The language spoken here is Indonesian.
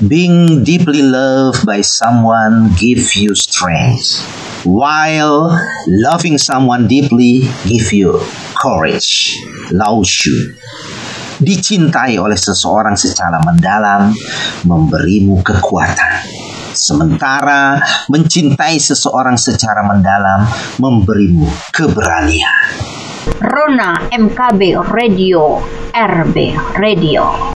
Being deeply loved by someone gives you strength, while loving someone deeply gives you courage, laushu. Dicintai oleh seseorang secara mendalam memberimu kekuatan, sementara mencintai seseorang secara mendalam memberimu keberanian. Rona MKB Radio, RB Radio.